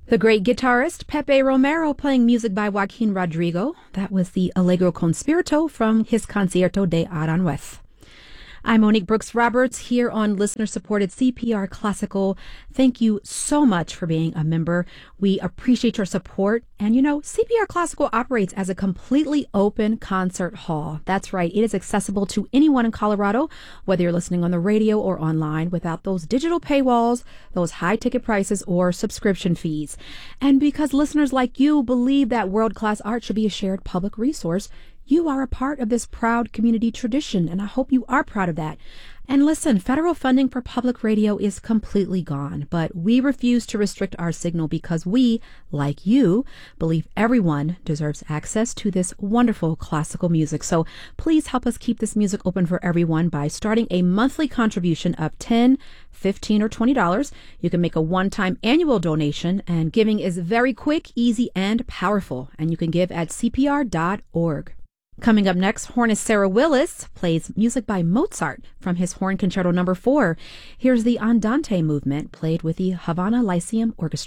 The great guitarist Pepe Romero playing music by Joaquin Rodrigo. That was the Allegro con Spirito from his Concierto de Aranjuez. I'm Monique Brooks Roberts here on listener-supported CPR Classical. Thank you so much for being a member. We appreciate your support. And you know, CPR Classical operates as a completely open concert hall. That's right. It is accessible to anyone in Colorado, whether you're listening on the radio or online, without those digital paywalls, those high ticket prices, or subscription fees. And because listeners like you believe that world-class art should be a shared public resource, you are a part of this proud community tradition, and I hope you are proud of that. And listen, federal funding for public radio is completely gone, but we refuse to restrict our signal because we, like you, believe everyone deserves access to this wonderful classical music. So please help us keep this music open for everyone by starting a monthly contribution of $10, $15, or $20. You can make a one-time annual donation, and giving is very quick, easy, and powerful. And you can give at cpr.org. Coming up next, hornist Sarah Willis plays music by Mozart from his Horn Concerto No. 4. Here's the Andante movement played with the Havana Lyceum Orchestra.